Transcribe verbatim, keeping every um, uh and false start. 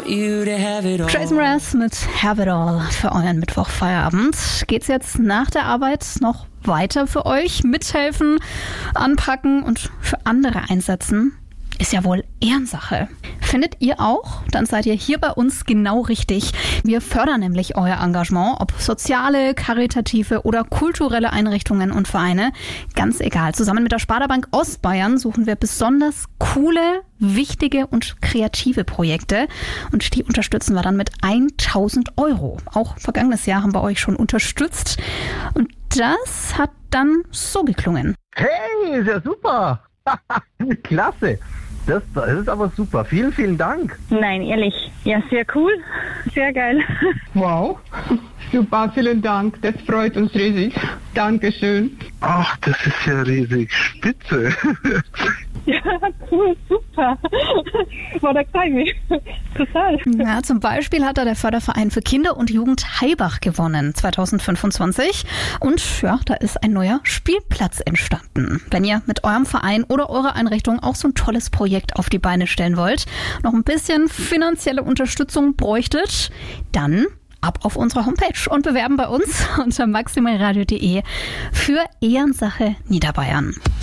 Jason Mraz mit Have It All für euren Mittwochfeierabend. Geht's jetzt nach der Arbeit noch weiter für euch? Mithelfen, anpacken und für andere einsetzen? Ist ja wohl Ehrensache. Findet ihr auch? Dann seid ihr hier bei uns genau richtig. Wir fördern nämlich euer Engagement, ob soziale, karitative oder kulturelle Einrichtungen und Vereine. Ganz egal. Zusammen mit der Sparda-Bank Ostbayern suchen wir besonders coole, wichtige und kreative Projekte. Und die unterstützen wir dann mit tausend Euro. Auch vergangenes Jahr haben wir euch schon unterstützt. Und das hat dann so geklungen. Hey, ist ja super. Klasse. Das, das ist aber super. Vielen, vielen Dank. Nein, ehrlich. Ja, sehr cool. Sehr geil. Wow. Super, vielen Dank. Das freut uns riesig. Dankeschön. Ach, das ist ja riesig spitze. Ja, cool, super. War da mich. Total. Ja, zum Beispiel hat da der Förderverein für Kinder und Jugend Heibach gewonnen zwanzig fünfundzwanzig. Und ja, da ist ein neuer Spielplatz entstanden. Wenn ihr mit eurem Verein oder eurer Einrichtung auch so ein tolles Projekt auf die Beine stellen wollt, noch ein bisschen finanzielle Unterstützung bräuchtet, dann ab auf unsere Homepage und bewerben bei uns unter maximalradio punkt de für Ehrensache Niederbayern.